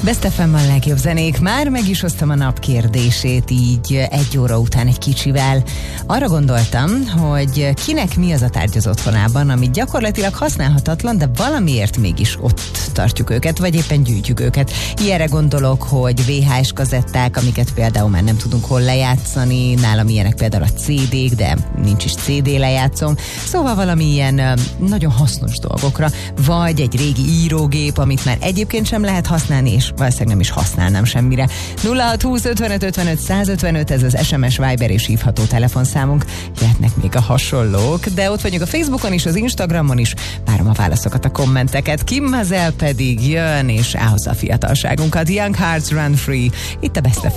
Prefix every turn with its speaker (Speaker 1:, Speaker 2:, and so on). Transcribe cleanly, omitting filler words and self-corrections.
Speaker 1: Best FM a legjobb zenék. Már meg is hoztam a nap kérdését így 1 óra után egy kicsivel. Arra gondoltam, hogy kinek mi az a tárgy az otthonában, ami gyakorlatilag használhatatlan, de valamiért mégis ott tartjuk őket, vagy éppen gyűjtjük őket. Ilyenre gondolok, hogy VHS kazetták, amiket például már nem tudunk hol lejátszani, nálam ilyenek például a CD-k, de nincs is CD lejátszom. Szóval valami ilyen nagyon hasznos dolgokra, vagy egy régi írógép, amit már egyébként sem lehet használni, és valószínűleg nem is használnám semmire. 0620 55 55 155, ez az SMS, Viber és hívható telefonszámunk. Jöhetnek még a hasonlók, de ott vagyunk a Facebookon is, az Instagramon is. Várom a válaszokat, a kommenteket. Kim Mazel pedig jön, és elhozza a fiatalságunkat. Young Hearts Run Free. Itt a Best